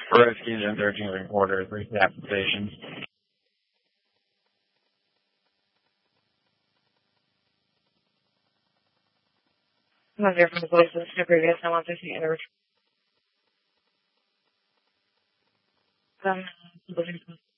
Rescue and urging reporter, brief applications. I'm here from the police station to previous. I want to see the